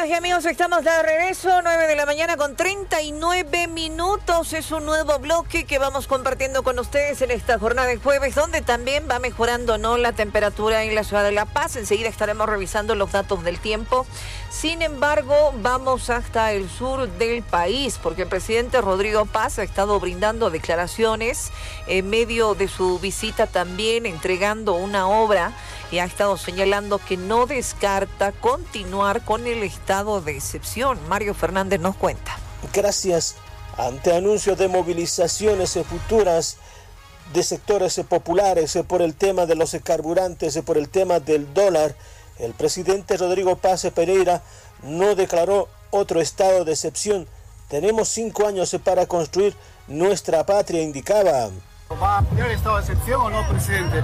Amigas y amigos, estamos de regreso, 9 de la mañana con 39 minutos. Es un nuevo bloque que vamos compartiendo con ustedes en esta jornada de jueves, donde también va mejorando, ¿no?, la temperatura en la ciudad de La Paz. Enseguida estaremos revisando los datos del tiempo. Sin embargo, vamos hasta el sur del país, porque el presidente Rodrigo Paz ha estado brindando declaraciones en medio de su visita, también entregando una obra, y ha estado señalando que no descarta continuar con el estado de excepción. Mario Fernández nos cuenta. Gracias. Ante anuncios de movilizaciones futuras de sectores populares por el tema de los carburantes, por el tema del dólar, el presidente Rodrigo Paz Pereira no declaró otro estado de excepción. Tenemos 5 años para construir nuestra patria, indicaba. ¿Va a ampliar el estado de excepción o no, presidente?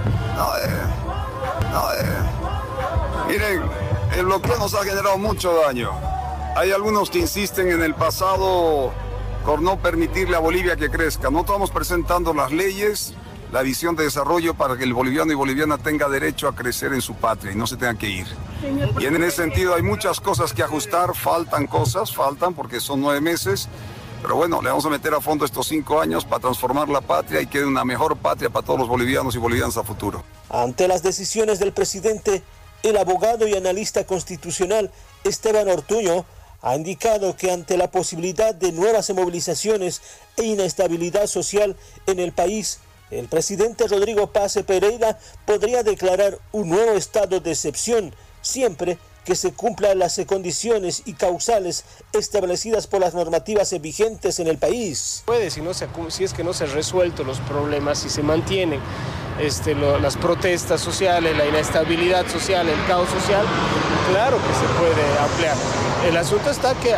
Miren, el bloqueo nos ha generado mucho daño. Hay algunos que insisten en el pasado por no permitirle a Bolivia que crezca. No estamos presentando las leyes, la visión de desarrollo para que el boliviano y boliviana tenga derecho a crecer en su patria y no se tenga que ir. Y en ese sentido hay muchas cosas que ajustar, faltan porque son 9 meses. Pero bueno, le vamos a meter a fondo estos 5 años para transformar la patria y que quede una mejor patria para todos los bolivianos y bolivianas a futuro. Ante las decisiones del presidente, el abogado y analista constitucional Esteban Ortuño ha indicado que ante la posibilidad de nuevas movilizaciones e inestabilidad social en el país, el presidente Rodrigo Paz Pereira podría declarar un nuevo estado de excepción, siempre que se cumplan las condiciones y causales establecidas por las normativas vigentes en el país. Si es que no se han resuelto los problemas, si se mantienen las protestas sociales, la inestabilidad social, el caos social, claro que se puede ampliar. El asunto está que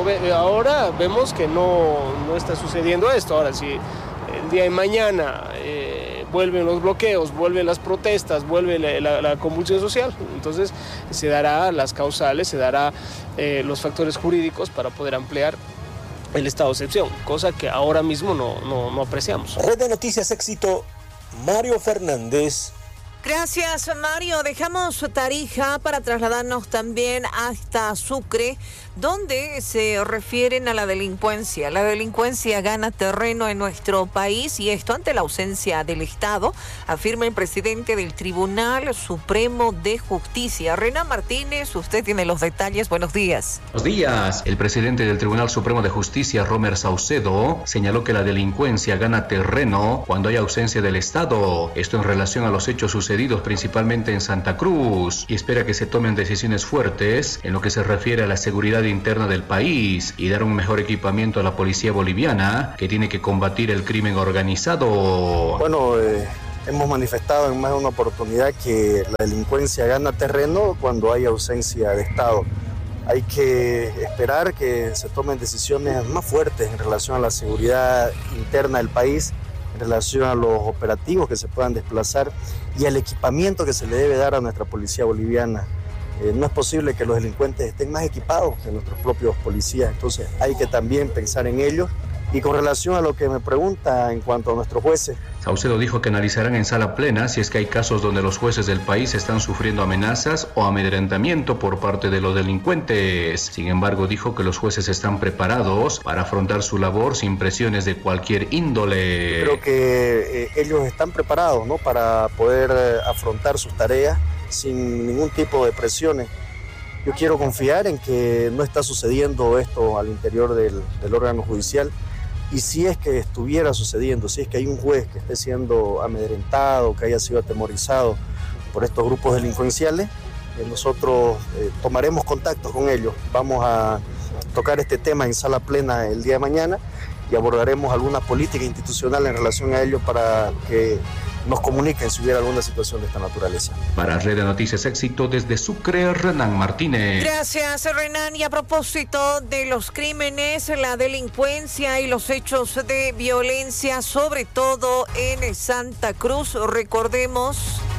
ahora vemos que no está sucediendo esto. Ahora, si el día de mañana vuelven los bloqueos, vuelven las protestas, vuelve la convulsión social, entonces se dará las causales, se dará los factores jurídicos para poder ampliar el estado de excepción, cosa que ahora mismo no apreciamos. Red de Noticias Éxito, Mario Fernández. Gracias, Mario. Dejamos Tarija para trasladarnos también hasta Sucre, donde se refieren a la delincuencia. La delincuencia gana terreno en nuestro país, y esto ante la ausencia del Estado, afirma el presidente del Tribunal Supremo de Justicia. Renan Martínez, usted tiene los detalles. Buenos días. Buenos días. El presidente del Tribunal Supremo de Justicia, Romer Saucedo, señaló que la delincuencia gana terreno cuando hay ausencia del Estado. Esto en relación a los hechos sucedidos principalmente en Santa Cruz, y espera que se tomen decisiones fuertes en lo que se refiere a la seguridad interna del país y dar un mejor equipamiento a la policía boliviana, que tiene que combatir el crimen organizado. Bueno, hemos manifestado en más de una oportunidad que la delincuencia gana terreno cuando hay ausencia de Estado. Hay que esperar que se tomen decisiones más fuertes en relación a la seguridad interna del país, en relación a los operativos que se puedan desplazar y al equipamiento que se le debe dar a nuestra policía boliviana. No es posible que los delincuentes estén más equipados que nuestros propios policías, entonces hay que también pensar en ello. Y con relación a lo que me pregunta en cuanto a nuestros jueces. Saucedo dijo que analizarán en sala plena si es que hay casos donde los jueces del país están sufriendo amenazas o amedrentamiento por parte de los delincuentes. Sin embargo, dijo que los jueces están preparados para afrontar su labor sin presiones de cualquier índole. Creo que ellos están preparados, ¿no?, para poder afrontar sus tareas sin ningún tipo de presiones. Yo quiero confiar en que no está sucediendo esto al interior del órgano judicial. Y si es que estuviera sucediendo, si es que hay un juez que esté siendo amedrentado, que haya sido atemorizado por estos grupos delincuenciales, nosotros tomaremos contacto con ellos. Vamos a tocar este tema en sala plena el día de mañana y abordaremos alguna política institucional en relación a ello para que nos comuniquen si hubiera alguna situación de esta naturaleza. Para Red de Noticias Éxito, desde Sucre, Renan Martínez. Gracias, Renan. Y a propósito de los crímenes, la delincuencia y los hechos de violencia, sobre todo en Santa Cruz, recordemos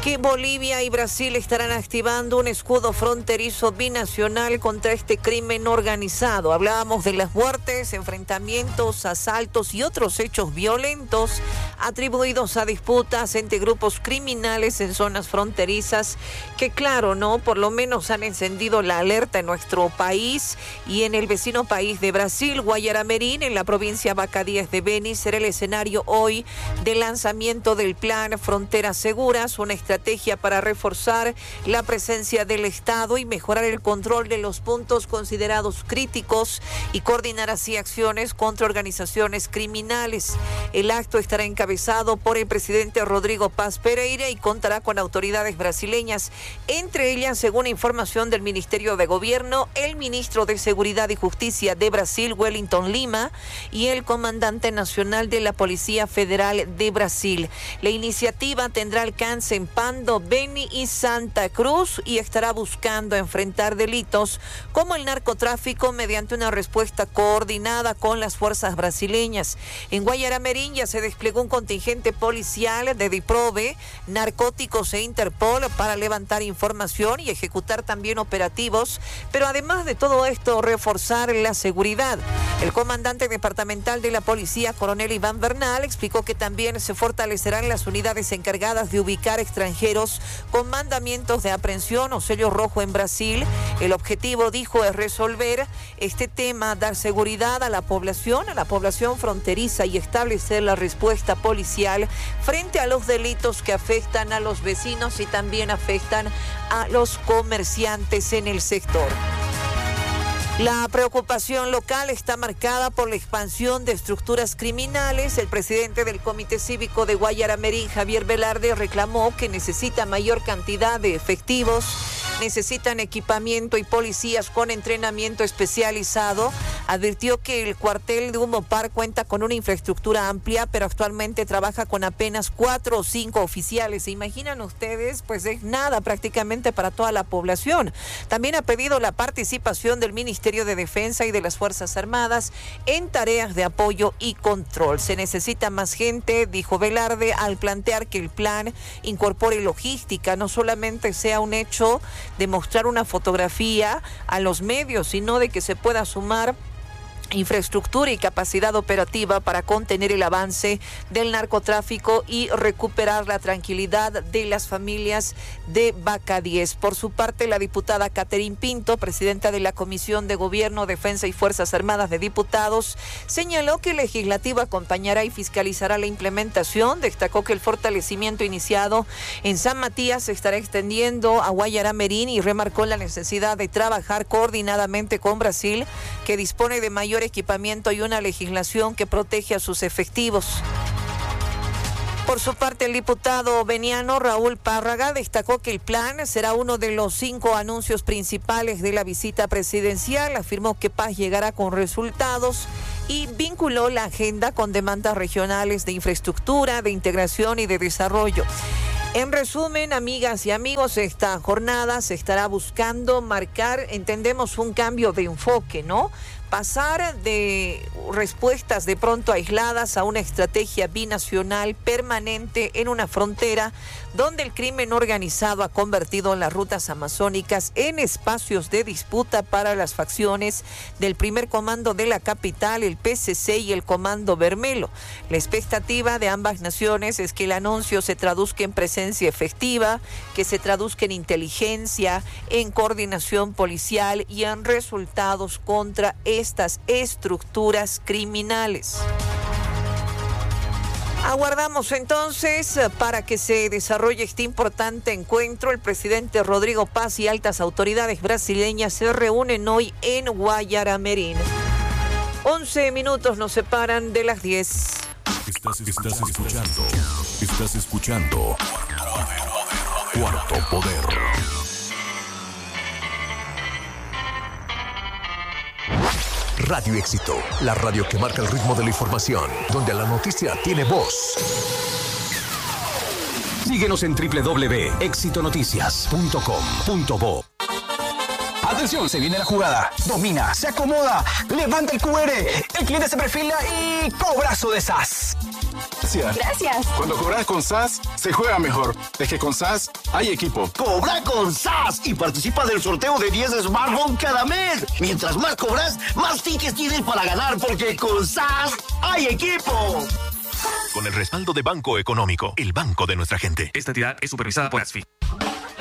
que Bolivia y Brasil estarán activando un escudo fronterizo binacional contra este crimen organizado. Hablábamos de las muertes, enfrentamientos, asaltos y otros hechos violentos atribuidos a disputas entre grupos criminales en zonas fronterizas que, claro, ¿no? Por lo menos han encendido la alerta en nuestro país y en el vecino país de Brasil. Guayaramerín, en la provincia Bacadíes de Beni, será el escenario hoy del lanzamiento del plan Fronteras Seguras, una estrategia para reforzar la presencia del Estado y mejorar el control de los puntos considerados críticos y coordinar así acciones contra organizaciones criminales. El acto estará encabezado por el presidente Rodrigo Paz Pereira y contará con autoridades brasileñas, entre ellas, según información del Ministerio de Gobierno, el ministro de Seguridad y Justicia de Brasil, Wellington Lima, y el comandante nacional de la Policía Federal de Brasil. La iniciativa tendrá alcance en Pando, Beni y Santa Cruz y estará buscando enfrentar delitos como el narcotráfico mediante una respuesta coordinada con las fuerzas brasileñas. En Guayaramerín ya se desplegó un contingente policial de DIPROVE, Narcóticos e Interpol para levantar información y ejecutar también operativos, pero además de todo esto, reforzar la seguridad. El comandante departamental de la policía, coronel Iván Bernal, explicó que también se fortalecerán las unidades encargadas de ubicar extranjeros con mandamientos de aprehensión o sello rojo en Brasil. El objetivo, dijo, es resolver este tema, dar seguridad a la población fronteriza y establecer la respuesta policial frente a los delitos que afectan a los vecinos y también afectan a los comerciantes en el sector. La preocupación local está marcada por la expansión de estructuras criminales. El presidente del Comité Cívico de Guayaramerín, Javier Velarde, reclamó que necesita mayor cantidad de efectivos, necesitan equipamiento y policías con entrenamiento especializado. Advirtió que el cuartel de Humopar cuenta con una infraestructura amplia, pero actualmente trabaja con apenas 4 o 5 oficiales. ¿Se imaginan ustedes? Pues es nada prácticamente para toda la población. También ha pedido la participación del Ministerio de Defensa y de las Fuerzas Armadas en tareas de apoyo y control. Se necesita más gente, dijo Velarde, al plantear que el plan incorpore logística, no solamente sea un hecho de mostrar una fotografía a los medios, sino de que se pueda sumar infraestructura y capacidad operativa para contener el avance del narcotráfico y recuperar la tranquilidad de las familias de Bacadíes. Por su parte, la diputada Catherine Pinto, presidenta de la Comisión de Gobierno, Defensa y Fuerzas Armadas de Diputados, señaló que el legislativo acompañará y fiscalizará la implementación. Destacó que el fortalecimiento iniciado en San Matías se estará extendiendo a Guayaramerín y remarcó la necesidad de trabajar coordinadamente con Brasil, que dispone de mayor equipamiento y una legislación que protege a sus efectivos. Por su parte, el diputado beniano Raúl Párraga destacó que el plan será uno de los 5 anuncios principales de la visita presidencial. Afirmó que Paz llegará con resultados y vinculó la agenda con demandas regionales de infraestructura, de integración y de desarrollo. En resumen, amigas y amigos, esta jornada se estará buscando marcar, entendemos, un cambio de enfoque, ¿no? Pasar de respuestas de pronto aisladas a una estrategia binacional permanente en una frontera donde el crimen organizado ha convertido las rutas amazónicas en espacios de disputa para las facciones del primer comando de la capital, el PCC y el Comando Bermelo. La expectativa de ambas naciones es que el anuncio se traduzca en presencia efectiva, que se traduzca en inteligencia, en coordinación policial y en resultados contra estas estructuras criminales. Aguardamos entonces para que se desarrolle este importante encuentro. El presidente Rodrigo Paz y altas autoridades brasileñas se reúnen hoy en Guayaramerín. 11 minutos nos separan de las 10. Estás escuchando Cuarto Poder. Radio Éxito, la radio que marca el ritmo de la información, donde la noticia tiene voz. Síguenos en www.exitonoticias.com.bo. Atención, se viene la jugada. Domina, se acomoda, levanta el QR, el cliente se perfila y cobrazo de SAS. Gracias. Gracias. Cuando cobras con SAS, se juega mejor. Es que con SAS hay equipo. Cobra con SAS y participa del sorteo de 10 smartphones cada mes. Mientras más cobras, más tickets tienes para ganar, porque con SAS hay equipo. Con el respaldo de Banco Económico, el banco de nuestra gente. Esta entidad es supervisada por ASFI.